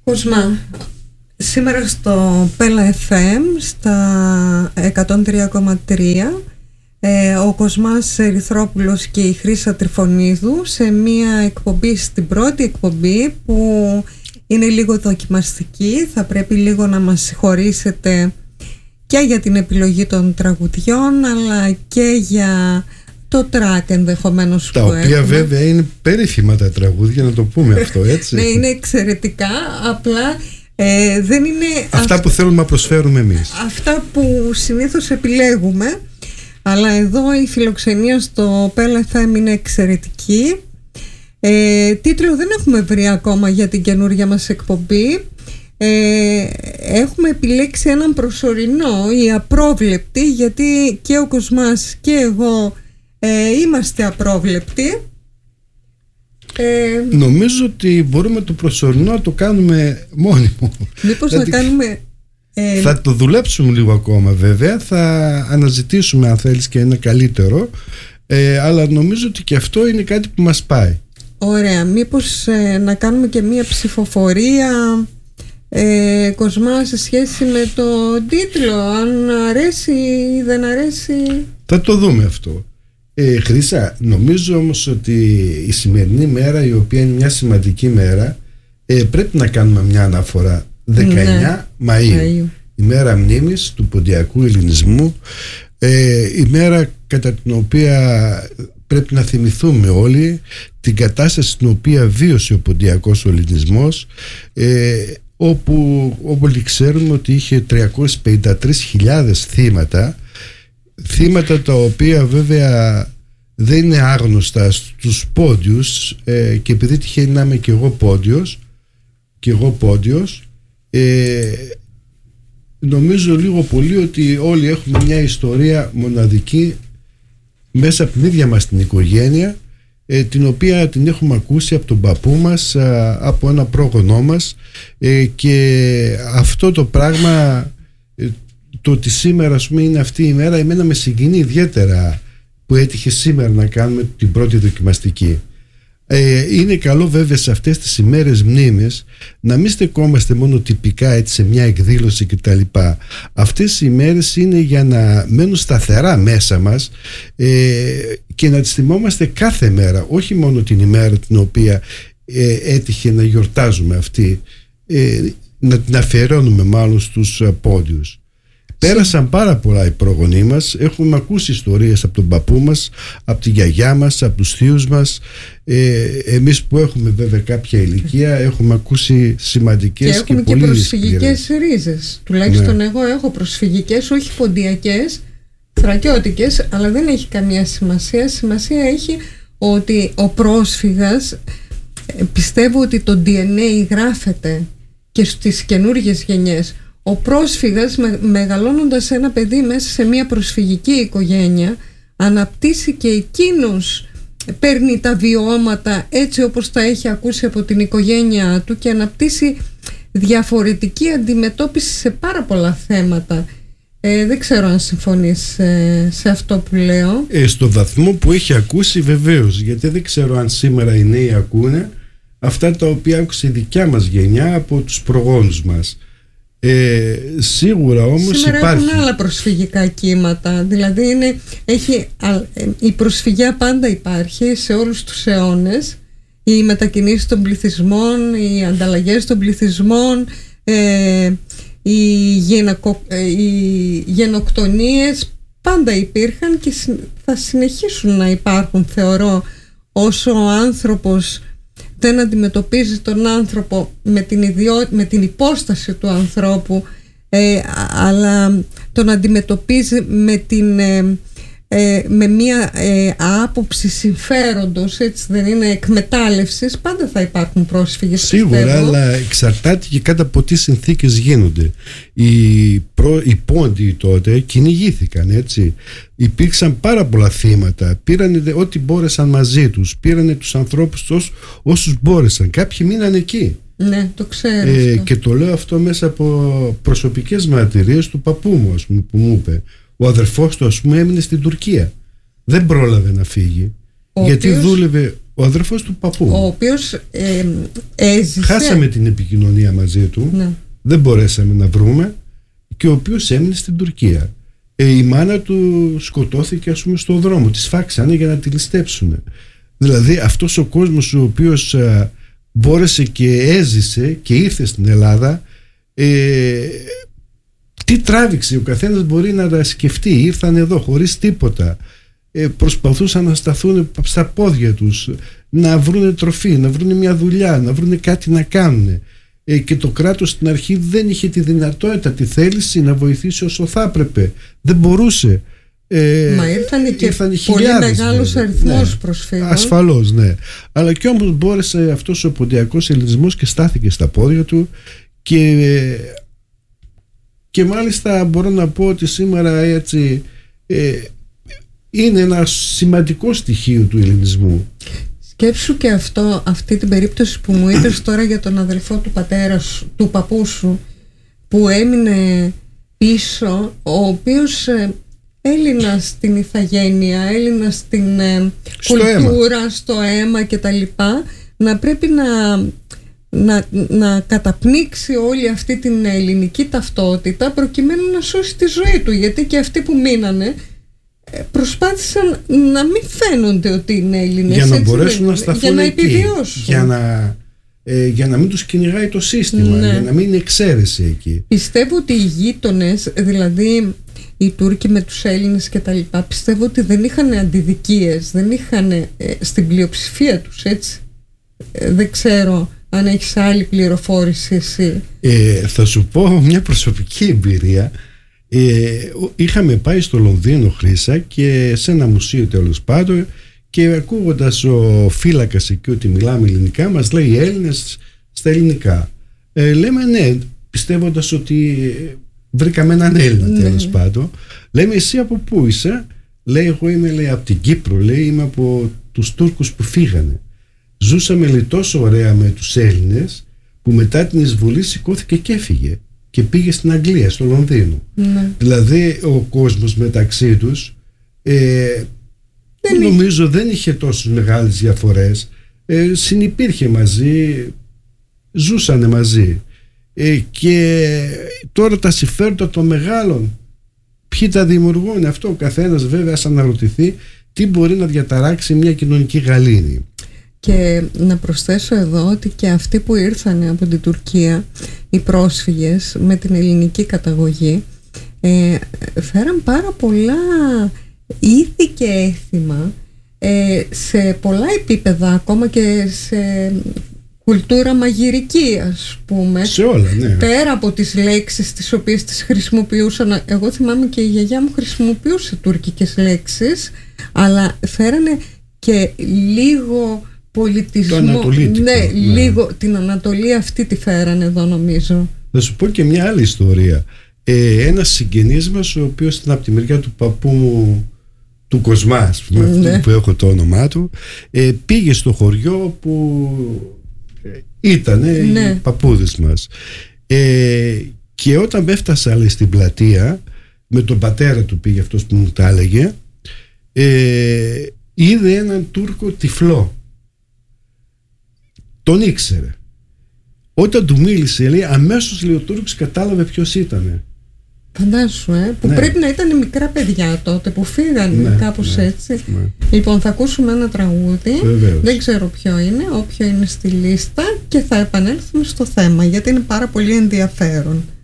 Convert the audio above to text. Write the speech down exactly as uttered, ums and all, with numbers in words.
Κοσμά, σήμερα στο Πέλα εφ εμ στα εκατόν τρία κόμμα τρία ε, ο Κοσμάς Ερυθρόπουλος και η Χρύσα Τριφωνίδου σε μία εκπομπή, στην πρώτη εκπομπή που είναι λίγο δοκιμαστική. Θα πρέπει λίγο να μας συγχωρήσετε και για την επιλογή των τραγουδιών αλλά και για το τρακ ενδεχομένως τα που οποία έχουμε. Βέβαια είναι περίφημα τα τραγούδια, να το πούμε αυτό, έτσι. Ναι, είναι εξαιρετικά, απλά ε, δεν είναι αυτά αυ... που θέλουμε να προσφέρουμε εμείς, αυτά που συνήθως επιλέγουμε. Αλλά εδώ η φιλοξενία στο Πέλα εφ εμ είναι εξαιρετική. ε, Τίτλο δεν έχουμε βρει ακόμα για την καινούργια μας εκπομπή. ε, Έχουμε επιλέξει έναν προσωρινό, η απρόβλεπτη, γιατί και ο Κοσμάς και εγώ ε, είμαστε απρόβλεπτοι. Ε, Νομίζω ότι μπορούμε το προσωρινό να το κάνουμε μόνιμο. Μήπως να κάνουμε ε, Θα το δουλέψουμε λίγο ακόμα βέβαια. Θα αναζητήσουμε αν θέλεις και ένα καλύτερο, ε, αλλά νομίζω ότι και αυτό είναι κάτι που μας πάει. Ωραία, μήπως ε, να κάνουμε και μία ψηφοφορία ε, Κοσμά, σε σχέση με το τίτλο, αν αρέσει ή δεν αρέσει. Θα το δούμε αυτό. ε, Χρύσα, νομίζω όμως ότι η σημερινή μέρα, η οποία είναι μια σημαντική μέρα, ε, πρέπει να κάνουμε μια αναφορά. Δεκαεννιά ναι. Μαΐου, Μαΐου, η μέρα μνήμης του ποντιακού ελληνισμού, ε, η μέρα κατά την οποία πρέπει να θυμηθούμε όλοι την κατάσταση στην οποία βίωσε ο ποντιακός ελληνισμός, ε, όπου όλοι ξέρουμε ότι είχε τριακόσιες πενήντα τρεις χιλιάδες θύματα, θύματα τα οποία βέβαια δεν είναι άγνωστα στους πόντιους, ε, και επειδή τυχαίνει να είμαι και εγώ πόντιος και εγώ πόντιος ε, νομίζω λίγο πολύ ότι όλοι έχουμε μια ιστορία μοναδική μέσα από την ίδια μας την οικογένεια, ε, την οποία την έχουμε ακούσει από τον παππού μας, α, από ένα πρόγονό μας, ε, και αυτό το πράγμα, ε, το ότι σήμερα ας πούμε είναι αυτή η μέρα, εμένα με συγκινεί ιδιαίτερα που έτυχε σήμερα να κάνουμε την πρώτη δοκιμαστική. Ε, είναι καλό βέβαια σε αυτές τις ημέρες μνήμης να μην στεκόμαστε μόνο τυπικά έτσι σε μια εκδήλωση κτλ. Αυτές οι ημέρες είναι για να μένουν σταθερά μέσα μας, ε, και να τις θυμόμαστε κάθε μέρα, όχι μόνο την ημέρα την οποία ε, έτυχε να γιορτάζουμε αυτή, ε, να την αφιερώνουμε μάλλον στους πόντιους. Πέρασαν πάρα πολλά οι πρόγονοί μας, έχουμε ακούσει ιστορίες από τον παππού μας, από τη γιαγιά μας, από τους θείους μας. ε, Εμείς που έχουμε βέβαια κάποια ηλικία έχουμε ακούσει σημαντικές και, έχουμε και, και πολύ προσφυγικές ρίζες. Τουλάχιστον ναι. Εγώ έχω προσφυγικές, όχι ποντιακές, θρακιώτικες, αλλά δεν έχει καμία σημασία. Σημασία έχει ότι ο πρόσφυγας, πιστεύω ότι το ντι εν έι γράφεται και στις καινούργιες γενιές. Ο πρόσφυγας με, μεγαλώνοντας ένα παιδί μέσα σε μια προσφυγική οικογένεια, αναπτύσσει και εκείνος, παίρνει τα βιώματα έτσι όπως τα έχει ακούσει από την οικογένειά του και αναπτύσσει διαφορετική αντιμετώπιση σε πάρα πολλά θέματα. Ε, δεν ξέρω αν συμφωνείς ε, σε αυτό που λέω. Ε, στο βαθμό που έχει ακούσει βεβαίως, γιατί δεν ξέρω αν σήμερα οι νέοι ακούνε αυτά τα οποία άκουσε η δικιά μας γενιά από τους προγόνους μας. Ε, σίγουρα όμως σήμερα υπάρχει. Υπάρχουν άλλα προσφυγικά κύματα. Δηλαδή είναι, έχει, η προσφυγιά πάντα υπάρχει σε όλους τους αιώνες. Οι μετακινήσεις των πληθυσμών, οι ανταλλαγές των πληθυσμών, ε, οι, γενακο, ε, οι γενοκτονίες πάντα υπήρχαν και θα συνεχίσουν να υπάρχουν, θεωρώ, όσο ο άνθρωπος δεν αντιμετωπίζει τον άνθρωπο με την, ιδιό, με την υπόσταση του ανθρώπου, ε, αλλά τον αντιμετωπίζει με, την, ε, ε, με μια ε, άποψη συμφέροντος, έτσι δεν είναι, εκμετάλλευσης. Πάντα θα υπάρχουν πρόσφυγες. Σίγουρα, πιστεύω. αλλά εξαρτάται και κάτω από τι συνθήκες γίνονται. Οι, προ, οι πόντιοι τότε κυνηγήθηκαν, έτσι. Υπήρξαν πάρα πολλά θύματα. Πήρανε ό,τι μπόρεσαν μαζί τους. Πήρανε τους ανθρώπους όσους, όσους μπόρεσαν. Κάποιοι μείναν εκεί. Ναι, το ξέρω. Ε, και το λέω αυτό μέσα από προσωπικές μαρτυρίες του παππού μου, ας πούμε, που μου είπε. Ο αδερφός του, ας πούμε, έμεινε στην Τουρκία. Δεν πρόλαβε να φύγει. Ο γιατί οποίος... δούλευε ο αδερφός του παππού. Ο οποίος ε, έζησε. Χάσαμε την επικοινωνία μαζί του, ναι. Δεν μπορέσαμε να βρούμε, και ο οποίος έμεινε στην Τουρκία. Ε, η μάνα του σκοτώθηκε, ας πούμε, στον δρόμο. Τη σφάξανε για να τη ληστέψουν. Δηλαδή αυτός ο κόσμος ο οποίος α, μπόρεσε και έζησε και ήρθε στην Ελλάδα, ε, τι τράβηξε, ο καθένας μπορεί να τα σκεφτεί. Ήρθαν εδώ χωρίς τίποτα, ε, προσπαθούσαν να σταθούν στα πόδια τους, να βρουν τροφή, να βρουν μια δουλειά, να βρουν κάτι να κάνουν, ε, και το κράτος στην αρχή δεν είχε τη δυνατότητα, τη θέληση να βοηθήσει όσο θα έπρεπε, δεν μπορούσε. Ε, Μα ήρθαν και ήρθαν πολύ μεγάλος αριθμός, ναι, προσφύγων. Ασφαλώς, ναι. Αλλά κι όμως μπόρεσε αυτός ο ποντιακός ελληνισμός και στάθηκε στα πόδια του, και, και μάλιστα μπορώ να πω ότι σήμερα έτσι ε, είναι ένα σημαντικό στοιχείο του ελληνισμού. Σκέψου και αυτό, αυτή την περίπτωση που μου είπες τώρα για τον αδελφό του πατέρα σου, του παππού σου, που έμεινε πίσω, ο οποίος ε, Έλληνας στην ηθαγένεια, Έλληνας στην ε, στο κουλτούρα, αίμα. στο αίμα και τα λοιπά, να πρέπει να, να, να καταπνίξει όλη αυτή την ελληνική ταυτότητα προκειμένου να σώσει τη ζωή του, γιατί και αυτοί που μείνανε προσπάθησαν να μην φαίνονται ότι είναι Έλληνες, για να έτσι, μπορέσουν να σταθούν για να εκεί, επιβιώσουν, για να, ε, για να μην τους κυνηγάει το σύστημα, ναι. Για να μην είναι εξαίρεση εκεί. Πιστεύω ότι οι γείτονες, δηλαδή οι Τούρκοι με τους Έλληνες και τα λοιπά, πιστεύω ότι δεν είχαν αντιδικίες, δεν είχαν ε, στην πλειοψηφία τους, έτσι. Ε, δεν ξέρω αν έχεις άλλη πληροφόρηση εσύ. Ε, θα σου πω μια προσωπική εμπειρία. Ε, είχαμε πάει στο Λονδίνο, Χρύσα, και σε ένα μουσείο τέλος πάντων, και ακούγοντας ο φύλακας εκεί ότι μιλάμε ελληνικά, μας λέει Έλληνες στα ελληνικά. Ε, λέμε ναι, πιστεύοντας ότι βρήκαμε έναν Έλληνα, ναι, τέλος πάντων. Λέμε εσύ από πού είσαι? Λέει εγώ είμαι, λέει, από την Κύπρο, λέει, είμαι από τους Τούρκους που φύγανε. Ζούσαμε, λέει, τόσο ωραία με τους Έλληνες που μετά την εισβολή σηκώθηκε και έφυγε και πήγε στην Αγγλία, στο Λονδίνο. Ναι. Δηλαδή ο κόσμος μεταξύ τους ε, δεν νομίζω είχε. δεν είχε τόσες μεγάλες διαφορές, ε, συνυπήρχε μαζί, ζούσανε μαζί, ε, και τώρα τα συμφέροντα των μεγάλων ποιοι τα δημιουργούν, αυτό ο καθένας βέβαια ας αναρωτηθεί τι μπορεί να διαταράξει μια κοινωνική γαλήνη. Και να προσθέσω εδώ ότι και αυτοί που ήρθαν από την Τουρκία, οι πρόσφυγες με την ελληνική καταγωγή, ε, φέραν πάρα πολλά ήθη και έθιμα ε, σε πολλά επίπεδα, ακόμα και σε κουλτούρα μαγειρική, ας πούμε. Σε όλα, ναι. Πέρα από τις λέξεις τις οποίες τις χρησιμοποιούσαν. Εγώ θυμάμαι και η γιαγιά μου χρησιμοποιούσε τουρκικές λέξεις, αλλά φέρανε και λίγο πολιτισμό. Ναι, ναι, λίγο την Ανατολή αυτή τη φέρανε εδώ, νομίζω. Θα σου πω και μια άλλη ιστορία. Ε, ένας συγγενής μας, ο οποίος ήταν από τη μεριά του παππού μου, του Κοσμά, ναι, αυτό που έχω το όνομά του, ε, πήγε στο χωριό που ήταν ναι. οι παππούδες μας, ε, και όταν έφτασα, λέει, στην πλατεία, με τον πατέρα του πήγε, αυτός που μου τα έλεγε, ε, είδε έναν Τούρκο τυφλό, τον ήξερε. Όταν του μίλησε, λέει, αμέσως, λέει, ο Τούρκος κατάλαβε ποιος ήτανε. Φαντάσου, ε, που ναι. πρέπει να ήταν μικρά παιδιά τότε που φύγανε, ναι, κάπως, ναι, έτσι. Ναι. Λοιπόν, θα ακούσουμε ένα τραγούδι. Βεβαίως. Δεν ξέρω ποιο είναι, όποιο είναι στη λίστα, και θα επανέλθουμε στο θέμα, γιατί είναι πάρα πολύ ενδιαφέρον.